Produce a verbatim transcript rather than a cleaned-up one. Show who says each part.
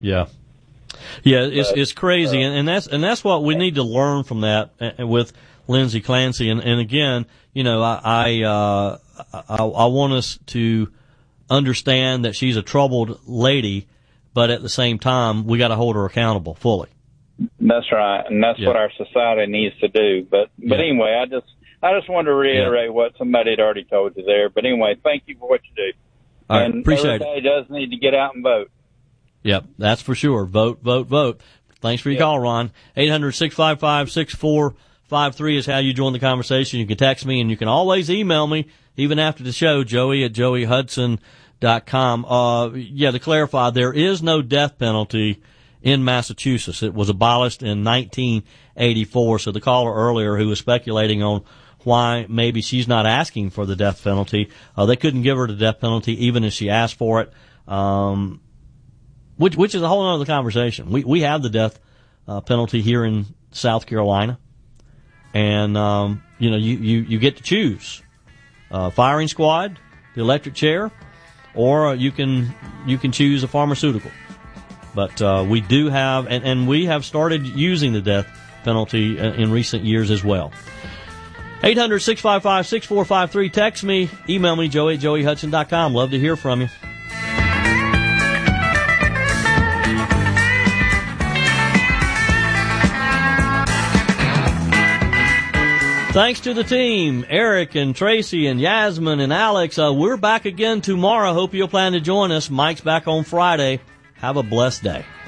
Speaker 1: Yeah. Yeah, it's but, it's crazy, uh, and, and that's and that's what we need to learn from that with Lindsay Clancy. And, and again, you know, I I, uh, I I want us to understand that she's a troubled lady, but at the same time, we got to hold her accountable fully.
Speaker 2: That's right, and that's yeah. what our society needs to do. But but yeah. anyway, I just I just wanted to reiterate yeah. what somebody had already told you there. But anyway, thank you for what you do.
Speaker 1: All right,
Speaker 2: and
Speaker 1: appreciate
Speaker 2: everybody
Speaker 1: it.
Speaker 2: Does need to get out and vote.
Speaker 1: Yep, that's for sure. Vote, vote, vote. Thanks for your yep. call, Ron. eight hundred, six five five, six four five three is how you join the conversation. You can text me, and you can always email me, even after the show, Joey at joey hudson dot com. Uh, yeah, to clarify, there is no death penalty in Massachusetts. It was abolished in nineteen eighty-four. So the caller earlier who was speculating on why maybe she's not asking for the death penalty, uh, they couldn't give her the death penalty even if she asked for it. Um, Which, which is a whole other conversation. We, we have the death uh, penalty here in South Carolina. And, um, you know, you, you, you get to choose, uh, firing squad, the electric chair, or you can, you can choose a pharmaceutical. But, uh, we do have, and, and we have started using the death penalty in recent years as well. eight hundred, six five five, six four five three. Text me, email me, joey at joey hudson dot com. Love to hear from you. Thanks to the team, Eric and Tracy and Yasmin and Alex. Uh, we're back again tomorrow. Hope you'll plan to join us. Mike's back on Friday. Have a blessed day.